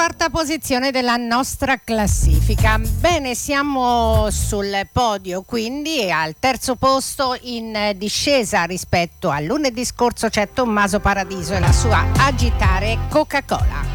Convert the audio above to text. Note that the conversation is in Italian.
quarta posizione della nostra classifica. Bene, siamo sul podio quindi e al terzo posto in discesa rispetto al lunedì scorso c'è Tommaso Paradiso e la sua Agitare Coca-Cola.